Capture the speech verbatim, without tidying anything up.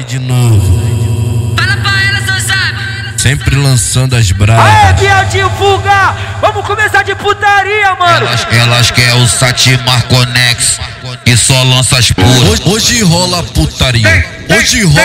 Aí de novo. Fala pra elas, não sabe. Sempre lançando as bravas. Aê, viadinho, fuga! Vamos começar de putaria, mano! Elas, elas querem o Satimar Conex e só lança as puras. Hoje, hoje rola putaria. Hoje rola